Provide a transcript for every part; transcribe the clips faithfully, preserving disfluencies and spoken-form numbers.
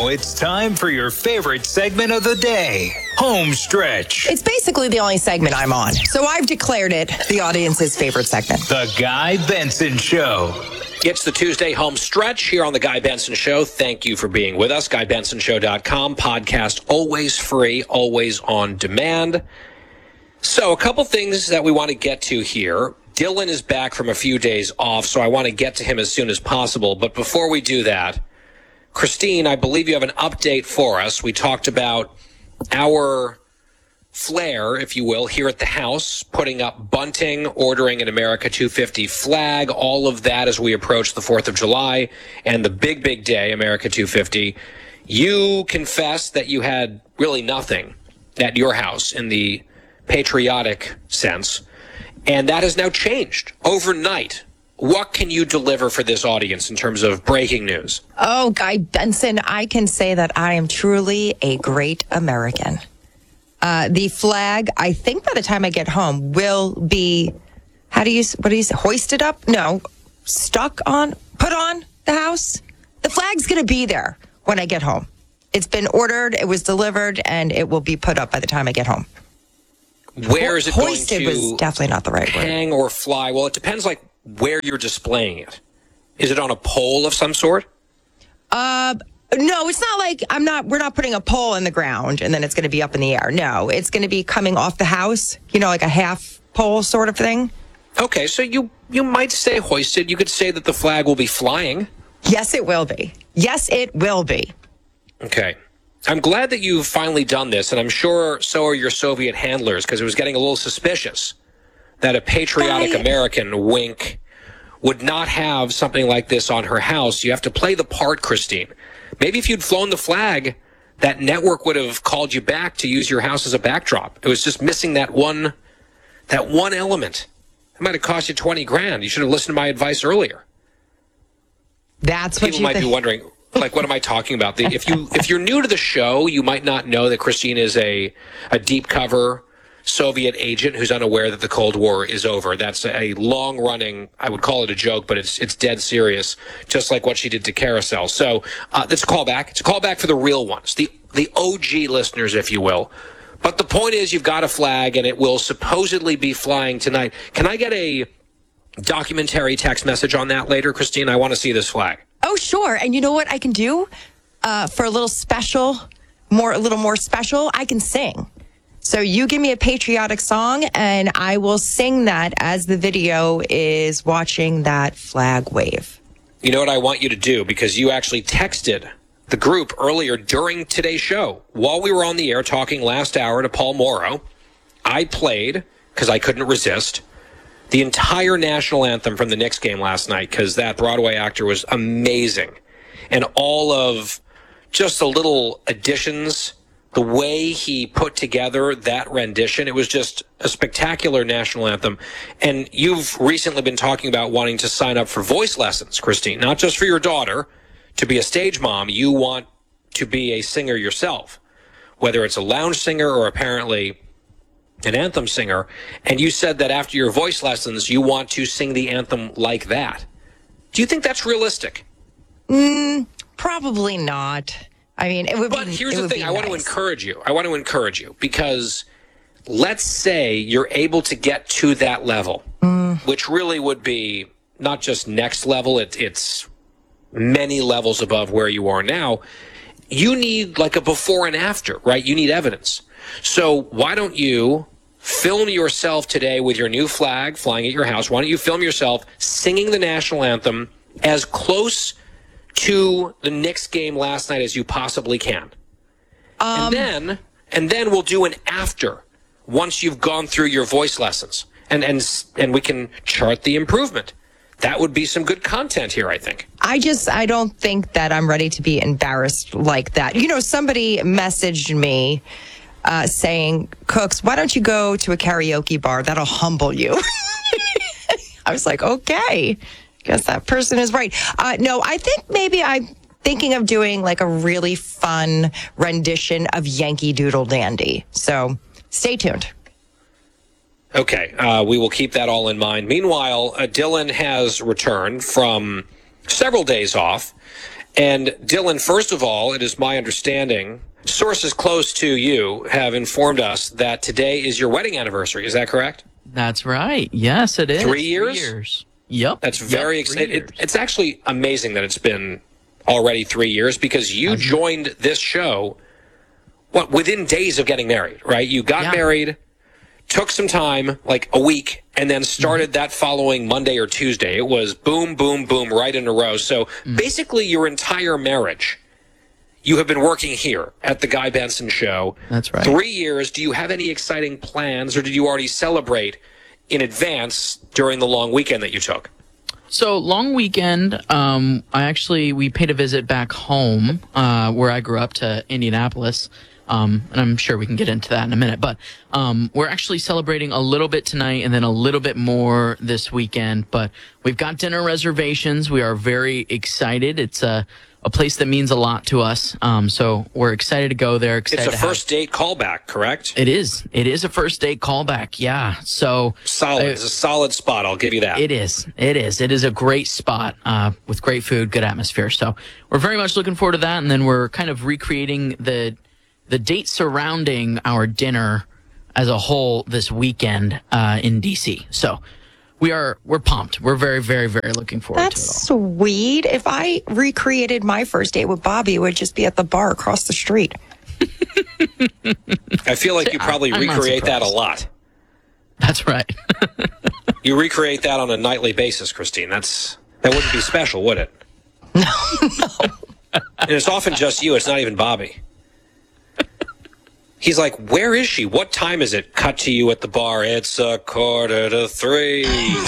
it's time for your favorite segment of the day, Home Stretch. It's basically the only segment I'm on, so I've declared it the audience's favorite segment. The Guy Benson Show. It's the Tuesday Home Stretch here on The Guy Benson Show. Thank you for being with us. guy benson show dot com. Podcast always free, always on demand. So a couple things that we want to get to here. Dylan is back from a few days off, so I want to get to him as soon as possible. But before we do that, Christine, I believe you have an update for us. We talked about our flair, if you will, here at the house, putting up bunting, ordering an America two fifty flag, all of that as we approach the fourth of July and the big, big day, America two fifty. You confessed that you had really nothing at your house in the patriotic sense, and that has now changed overnight. What can you deliver for this audience in terms of breaking news? Oh, Guy Benson, I can say that I am truly a great American. Uh, the flag, I think by the time I get home, will be, how do you, what do you say, hoisted up? No, stuck on, put on the house. The flag's going to be there when I get home. It's been ordered, it was delivered, and it will be put up by the time I get home. Where is it going to hoisted was definitely not the right word. Hang or fly? Well, it depends, like, where you're displaying it. Is it on a pole of some sort? Uh, no, it's not like I'm not, we're not putting a pole in the ground and then it's going to be up in the air. No, it's going to be coming off the house, you know, like a half pole sort of thing. Okay, so you, you might say hoisted. You could say that the flag will be flying. Yes, it will be. Yes, it will be. Okay. I'm glad that you've finally done this, and I'm sure so are your Soviet handlers, because it was getting a little suspicious that a patriotic Right. American, wink, would not have something like this on her house. You have to play the part, Christine. Maybe if you'd flown the flag, that network would have called you back to use your house as a backdrop. It was just missing that one, that one element. It might have cost you twenty grand. You should have listened to my advice earlier. That's what People you might think. be wondering, like, what am I talking about? The, if you if you're new to the show, you might not know that Christine is a a deep cover Soviet agent who's unaware that the Cold War is over. That's a long-running, I would call it a joke, but it's it's dead serious, just like what she did to Carousel. So uh, that's a callback. It's a callback for the real ones, the the O G listeners, if you will. But the point is, you've got a flag, and it will supposedly be flying tonight. Can I get a documentary text message on that later, Christine? I want to see this flag. Oh, sure. And you know what I can do uh, for a little special, more a little more special? I can sing. So you give me a patriotic song, and I will sing that as the video is watching that flag wave. You know what I want you to do, because you actually texted the group earlier during today's show. While we were on the air talking last hour to Paul Morrow, I played, because I couldn't resist, the entire national anthem from the Knicks game last night, because that Broadway actor was amazing. And all of just the little additions, the way he put together that rendition, it was just a spectacular national anthem. And you've recently been talking about wanting to sign up for voice lessons, Christine, not just for your daughter to be a stage mom. You want to be a singer yourself, whether it's a lounge singer or apparently an anthem singer. And you said that after your voice lessons, you want to sing the anthem like that. Do you think that's realistic? Mm, probably not. I mean, it would But be, here's it the would thing. be I want to nice. encourage you. I want to encourage you because let's say you're able to get to that level, Mm. which really would be not just next level. It, it's many levels above where you are now. You need like a before and after, right? You need evidence. So why don't you film yourself today with your new flag flying at your house? Why don't you film yourself singing the national anthem as close to the Knicks game last night as you possibly can? Um, and then and then we'll do an after once you've gone through your voice lessons. And and and we can chart the improvement. That would be some good content here, I think. I just, I don't think that I'm ready to be embarrassed like that. You know, somebody messaged me uh, saying, Cooks, why don't you go to a karaoke bar? That'll humble you. I was like, okay, guess that person is right. Uh, no, I think maybe I'm thinking of doing like a really fun rendition of Yankee Doodle Dandy. So stay tuned. Okay, uh, we will keep that all in mind. Meanwhile, uh, Dylan has returned from several days off. And Dylan, first of all, it is my understanding, sources close to you have informed us that today is your wedding anniversary. Is that correct? That's right. Yes, it is. Three years? Three years. Yep. That's very yep, exciting. It, it's actually amazing that it's been already three years because you mm-hmm. joined this show, what, within days of getting married, right? You got yeah. married, took some time, like a week, and then started mm-hmm. that following Monday or Tuesday. It was boom, boom, boom, right in a row. So mm-hmm. basically your entire marriage, you have been working here at the Guy Benson Show. That's right. Three years. Do you have any exciting plans, or did you already celebrate in advance during the long weekend that you took? So long weekend, um, I actually, we paid a visit back home, uh, where I grew up, to Indianapolis. Um, and I'm sure we can get into that in a minute, but, um, we're actually celebrating a little bit tonight and then a little bit more this weekend, but we've got dinner reservations. We are very excited. It's a, a place that means a lot to us. Um, so we're excited to go there. Excited it's a to first have... date callback, correct? It is. It is a first date callback. Yeah. So solid. Uh, it's a solid spot. I'll give you that. It is. It is. It is a great spot, uh, with great food, good atmosphere. So we're very much looking forward to that. And then we're kind of recreating the, the date surrounding our dinner as a whole this weekend, uh, in D C. So we are, we're pumped. We're very, very, very looking forward That's to it all. sweet. If I recreated my first date with Bobby, it would just be at the bar across the street. I feel like you probably I'm recreate that a lot. That's right. You recreate that on a nightly basis, Christine. That's that wouldn't be special, would it? No, no. And it's often just you. It's not even Bobby. He's like, where is she? What time is it? Cut to you at the bar. It's a quarter to three.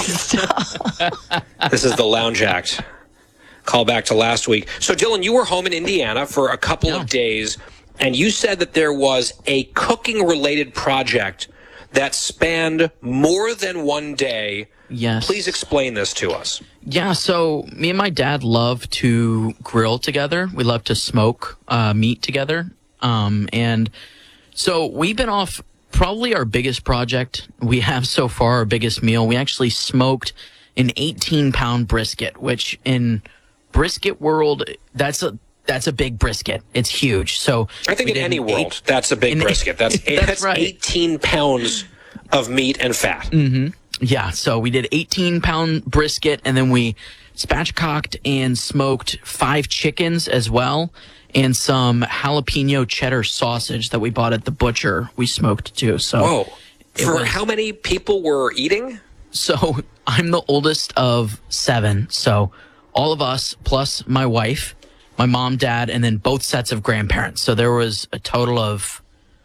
This is the Lounge Act. Call back to last week. So, Dylan, you were home in Indiana for a couple yeah. of days, and you said that there was a cooking-related project that spanned more than one day. Yes. Please explain this to us. Yeah, so me and my dad love to grill together. We love to smoke uh, meat together. Um, and so we've been off probably our biggest project we have so far, our biggest meal. We actually smoked an eighteen pound brisket, which in brisket world, that's a that's a big brisket. It's huge. So I think in any world, eight, that's a big brisket. That's, that's, that's right. eighteen pounds of meat and fat. Mm-hmm. Yeah, so we did eighteen pound brisket, and then we spatchcocked and smoked five chickens as well, and some jalapeno cheddar sausage that we bought at the butcher we smoked too. So Whoa. For was, how many people were eating? So I'm the oldest of seven, so all of us plus my wife, my mom, dad, and then both sets of grandparents. So there was a total of,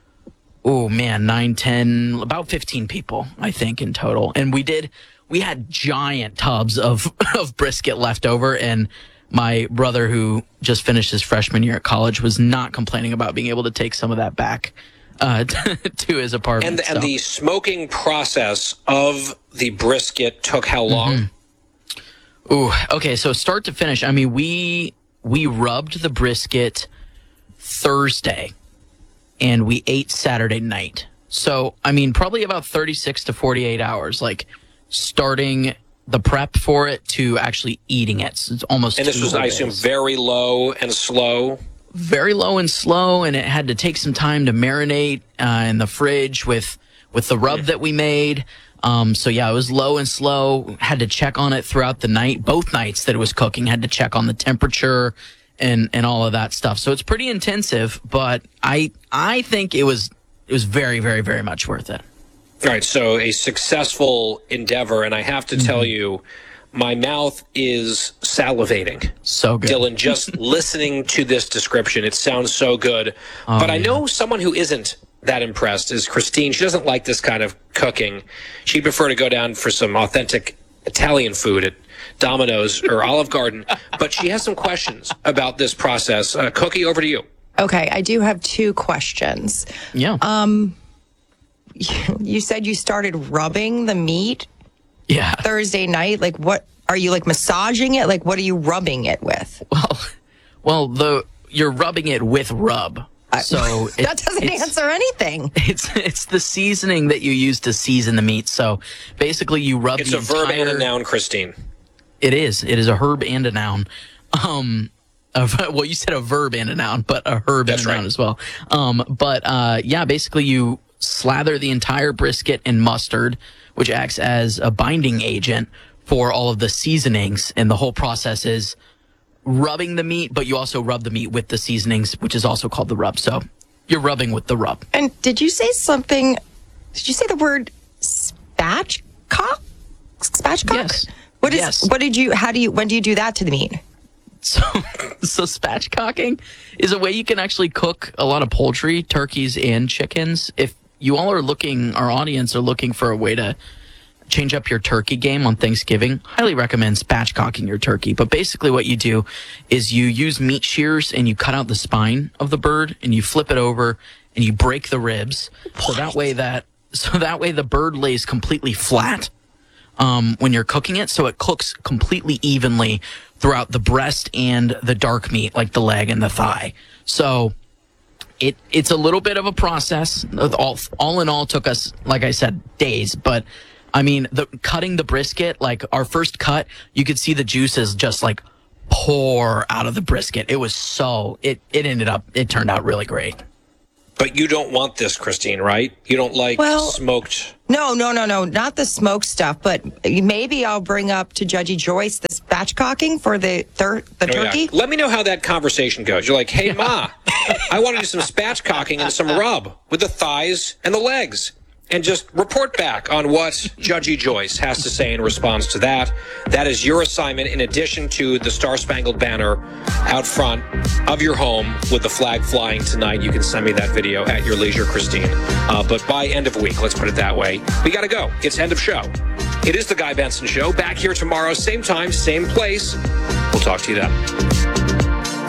oh man, nine, ten, about fifteen people, I think, in total. And we did, we had giant tubs of, of brisket left over. And my brother, who just finished his freshman year at college, was not complaining about being able to take some of that back uh, to his apartment. And, so. and the smoking process of the brisket took how long? Mm-hmm. Ooh, okay. So start to finish, I mean, we, we rubbed the brisket Thursday, and we ate Saturday night. So, I mean, probably about thirty-six to forty-eight hours, like starting the prep for it to actually eating it. So it's almost And this was, I assume, very low and slow? Very low and slow, and it had to take some time to marinate uh, in the fridge with, with the rub that we made. Um, so, yeah, it was low and slow. Had to check on it throughout the night. Both nights that it was cooking, had to check on the temperature and and all of that stuff. So it's pretty intensive, but I I think it was it was very, very, very much worth it. All right, so a successful endeavor, and I have to mm-hmm. tell you, my mouth is salivating. So good. Dylan, just listening to this description, it sounds so good. Oh, but I know yeah. someone who isn't that impressed is Christine. She doesn't like this kind of cooking. She'd prefer to go down for some authentic Italian food at Domino's or Olive Garden, but she has some questions about this process. Uh, Cookie, over to you. Okay, I do have two questions. Yeah. Um, you said you started rubbing the meat yeah. Thursday night. Like, what are you like massaging it? Like, what are you rubbing it with? Well, well, the you're rubbing it with rub. So it, that doesn't answer anything. It's it's the seasoning that you use to season the meat. So basically, you rub. It's the a verb entire, and a noun, Christine. It is. It is a herb and a noun. Um, of, well, you said a verb and a noun, but a herb That's and a right. noun as well. Um, but uh, yeah, basically you slather the entire brisket in mustard, which acts as a binding agent for all of the seasonings. And the whole process is rubbing the meat, but you also rub the meat with the seasonings, which is also called the rub. So you're rubbing with the rub. And did you say something? Did you say the word spatchcock? Spatchcock? Yes. What is? Yes. What did you? How do you? When do you do that to the meat? So, so spatchcocking is a way you can actually cook a lot of poultry, turkeys, and chickens. If you all are looking, our audience are looking for a way to change up your turkey game on Thanksgiving, highly recommend spatchcocking your turkey. But basically what you do is you use meat shears and you cut out the spine of the bird and you flip it over and you break the ribs. So that way that, so that way the bird lays completely flat. Um, when you're cooking it, so it cooks completely evenly throughout the breast and the dark meat, like the leg and the thigh. So it it's a little bit of a process. All, all in all, took us, like I said, days. But I mean, the cutting the brisket, like our first cut, you could see the juices just like pour out of the brisket. It was so it it ended up it turned out really great. But you don't want this, Christine, right? You don't like Well- smoked. No, no, no, no, not the smoke stuff. But maybe I'll bring up to Judgy Joyce the spatchcocking for the thir- the Oh, yeah. turkey. Let me know how that conversation goes. You're like, hey, Ma, I want to do some spatchcocking and some rub with the thighs and the legs. And just report back on what Judgy Joyce has to say in response to that. That is your assignment in addition to the Star Spangled Banner out front of your home with the flag flying tonight. You can send me that video at your leisure, Christine. Uh, but by end of week, let's put it that way, we got to go. It's end of show. It is the Guy Benson Show. Back here tomorrow, same time, same place. We'll talk to you then.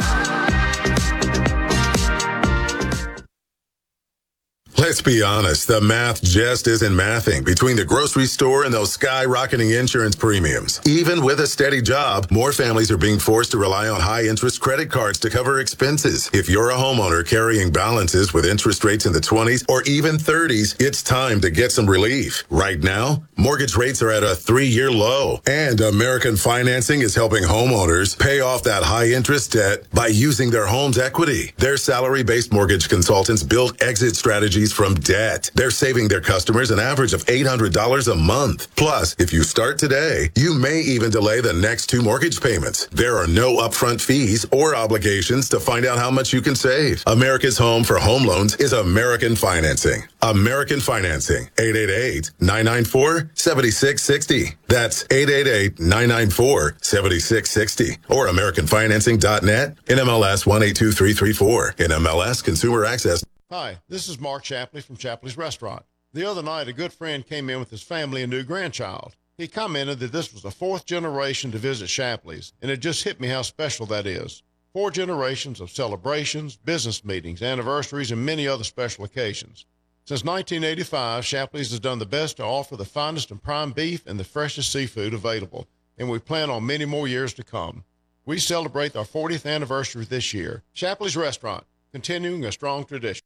Let's be honest, the math just isn't mathing between the grocery store and those skyrocketing insurance premiums. Even with a steady job, more families are being forced to rely on high-interest credit cards to cover expenses. If you're a homeowner carrying balances with interest rates in the twenties or even thirties, it's time to get some relief. Right now, mortgage rates are at a three-year low, and American Financing is helping homeowners pay off that high-interest debt by using their home's equity. Their salary-based mortgage consultants build exit strategies from debt. They're saving their customers an average of eight hundred dollars a month. Plus, if you start today, you may even delay the next two mortgage payments. There are no upfront fees or obligations to find out how much you can save. America's home for home loans is American Financing. American Financing. eight eight eight, nine nine four, seven six six zero. That's eight eight eight, nine nine four, seven six six zero. Or American Financing dot net. N M L S one eight two three three four. N M L S Consumer Access. Hi, this is Mark Shapley from Shapley's Restaurant. The other night, a good friend came in with his family and new grandchild. He commented that this was the fourth generation to visit Shapley's, and it just hit me how special that is. Four generations of celebrations, business meetings, anniversaries, and many other special occasions. Since nineteen eighty-five, Shapley's has done the best to offer the finest and prime beef and the freshest seafood available, and we plan on many more years to come. We celebrate our fortieth anniversary this year. Shapley's Restaurant, continuing a strong tradition.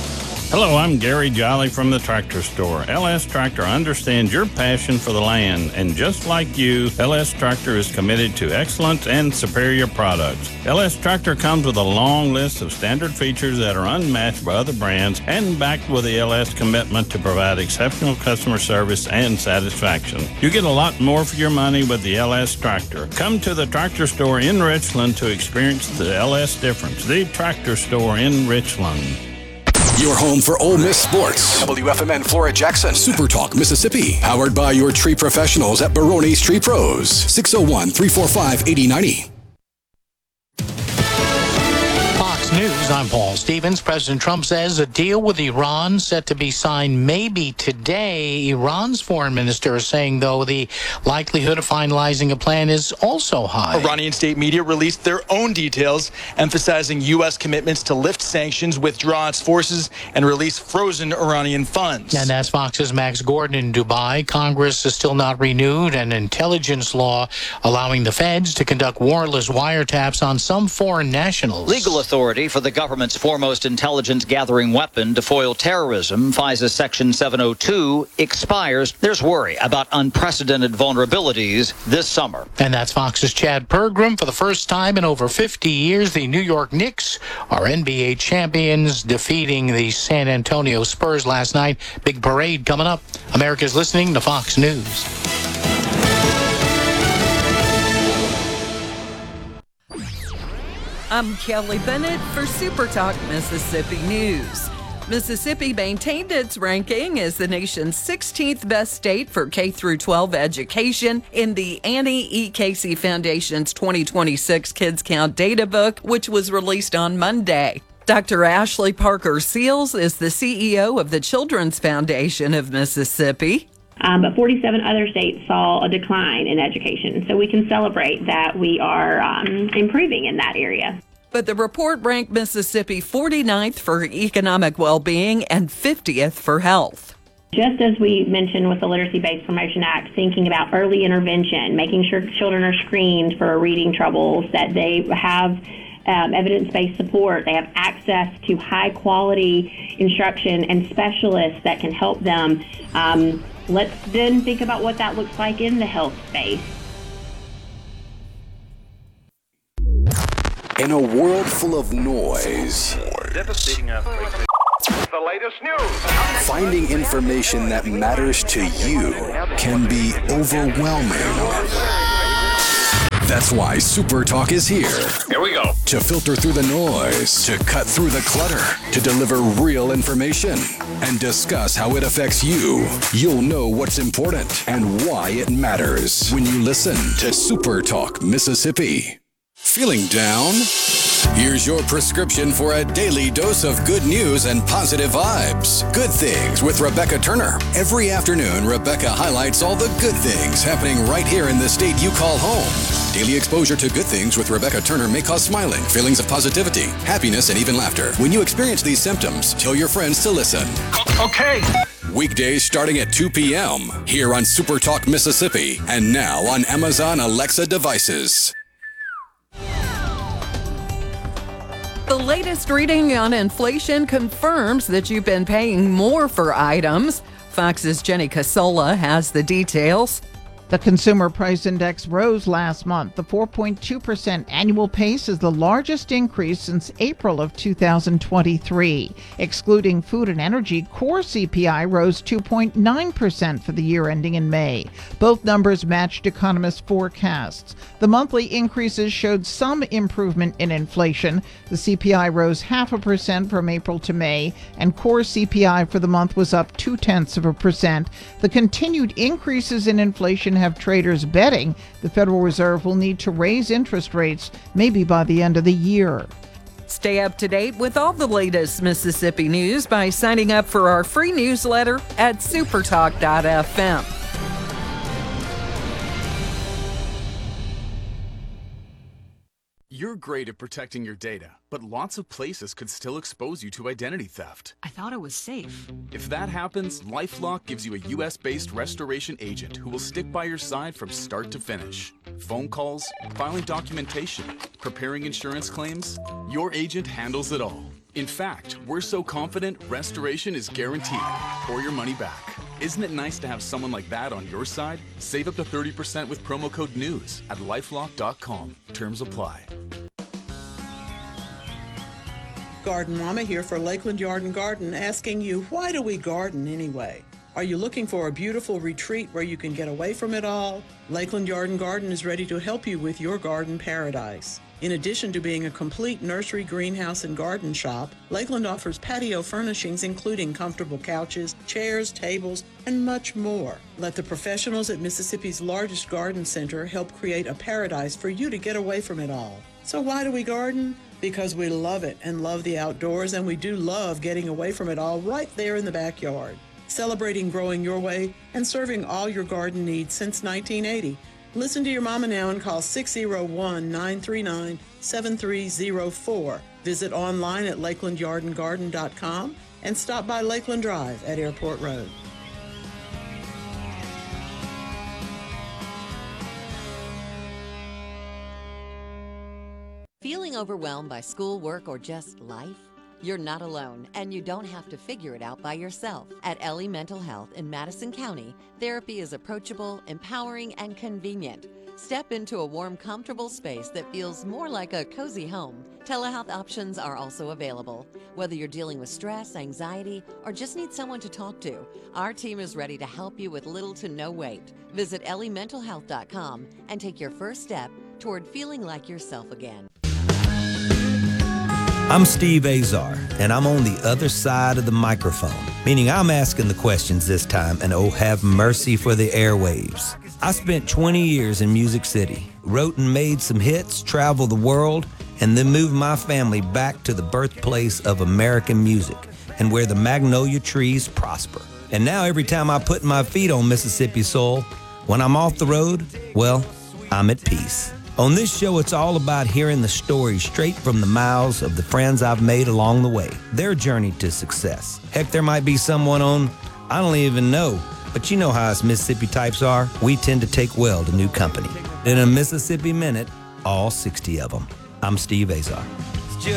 Hello, I'm Gary Jolly from the Tractor Store. L S Tractor understands your passion for the land, and just like you, L S Tractor is committed to excellence and superior products. L S Tractor comes with a long list of standard features that are unmatched by other brands and backed with the L S commitment to provide exceptional customer service and satisfaction. You get a lot more for your money with the L S Tractor. Come to the Tractor Store in Richland to experience the L S difference. The Tractor Store in Richland. Your home for Ole Miss sports. W F M N Flora Jackson. Super Talk Mississippi. Powered by your tree professionals at Barone's Tree Pros. six oh one, three four five, eight oh nine oh. Fox News, I'm Paul Stevens. President Trump says a deal with Iran set to be signed maybe today. Iran's foreign minister is saying, though, the likelihood of finalizing a plan is also high. Iranian state media released their own details, emphasizing U S commitments to lift sanctions, withdraw its forces, and release frozen Iranian funds. And that's Fox's Max Gordon in Dubai. Congress has still not renewed an intelligence law allowing the feds to conduct warrantless wiretaps on some foreign nationals. Legal authority pay for the government's foremost intelligence-gathering weapon to foil terrorism, FISA Section seven oh two, expires. There's worry about unprecedented vulnerabilities this summer. And that's Fox's Chad Pergram. For the first time in over fifty years, the New York Knicks are N B A champions, defeating the San Antonio Spurs last night. Big parade coming up. America's listening to Fox News. I'm Kelly Bennett for Super Talk Mississippi News. Mississippi maintained its ranking as the nation's sixteenth best state for K through twelve education in the Annie E. Casey Foundation's twenty twenty-six Kids Count Data Book, which was released on Monday. Doctor Ashley Parker Seals is the C E O of the Children's Foundation of Mississippi. Um, but forty-seven other states saw a decline in education. So we can celebrate that we are um, improving in that area. But the report ranked Mississippi forty-ninth for economic well-being and fiftieth for health. Just as we mentioned with the Literacy-Based Promotion Act, thinking about early intervention, making sure children are screened for reading troubles, that they have um, evidence-based support, they have access to high-quality instruction and specialists that can help them. Um, let's then think about what that looks like in the health space. In a world full of noise, Devastating earthquake. The latest news. finding information that matters to you can be overwhelming. That's why Super Talk is here. Here we go. To filter through the noise, to cut through the clutter, to deliver real information, and discuss how it affects you. You'll know what's important and why it matters when you listen to Super Talk Mississippi. Feeling down? Here's your prescription for a daily dose of good news and positive vibes. Good Things with Rebecca Turner. Every afternoon, Rebecca highlights all the good things happening right here in the state you call home. Daily exposure to Good Things with Rebecca Turner may cause smiling, feelings of positivity, happiness, and even laughter. When you experience these symptoms, tell your friends to listen. Okay. Weekdays starting at two p.m. here on Super Talk Mississippi, and now on Amazon Alexa devices. The latest reading on inflation confirms that you've been paying more for items. Fox's Jenny Casola has the details. The Consumer Price Index rose last month. The four point two percent annual pace is the largest increase since April of two thousand twenty-three. Excluding food and energy, core C P I rose two point nine percent for the year ending in May. Both numbers matched economists' forecasts. The monthly increases showed some improvement in inflation. The C P I rose half a percent from April to May, and core C P I for the month was up two-tenths of a percent. The continued increases in inflation have traders betting the Federal Reserve will need to raise interest rates maybe by the end of the year. Stay up to date with all the latest Mississippi news by signing up for our free newsletter at supertalk dot f m. You're great at protecting your data, but lots of places could still expose you to identity theft. I thought it was safe. If that happens, LifeLock gives you a U S-based restoration agent who will stick by your side from start to finish. Phone calls, filing documentation, preparing insurance claims, your agent handles it all. In fact, we're so confident restoration is guaranteed or your money back. Isn't it nice to have someone like that on your side? Save up to thirty percent with promo code NEWS at lifelock dot com. Terms apply. Garden Mama here for Lakeland Yard and Garden, asking you, why do we garden anyway? Are you looking for a beautiful retreat where you can get away from it all? Lakeland Yard and Garden is ready to help you with your garden paradise. In addition to being a complete nursery, greenhouse, and garden shop, Lakeland offers patio furnishings including comfortable couches, chairs, tables, and much more. Let the professionals at Mississippi's largest garden center help create a paradise for you to get away from it all. So why do we garden? Because we love it and love the outdoors, and we do love getting away from it all right there in the backyard. Celebrating growing your way and serving all your garden needs since nineteen eighty. Listen to your mama now and call six oh one, nine three nine, seven three oh four. Visit online at lakeland yard and garden dot com and stop by Lakeland Drive at Airport Road. Feeling overwhelmed by school, work, or just life? You're not alone, and you don't have to figure it out by yourself. At Ellie Mental Health in Madison County, therapy is approachable, empowering, and convenient. Step into a warm, comfortable space that feels more like a cozy home. Telehealth options are also available. Whether you're dealing with stress, anxiety, or just need someone to talk to, our team is ready to help you with little to no wait. Visit ellie mental health dot com and take your first step toward feeling like yourself again. I'm Steve Azar, and I'm on the other side of the microphone, meaning I'm asking the questions this time, and oh, have mercy for the airwaves. I spent twenty years in Music City, wrote and made some hits, traveled the world, and then moved my family back to the birthplace of American music and where the magnolia trees prosper. And now every time I put my feet on Mississippi soil, when I'm off the road, well, I'm at peace. On this show, it's all about hearing the stories straight from the mouths of the friends I've made along the way, their journey to success. Heck, there might be someone on, I don't even know, but you know how us Mississippi types are. We tend to take well to new company. In a Mississippi Minute, all sixty of them. I'm Steve Azar.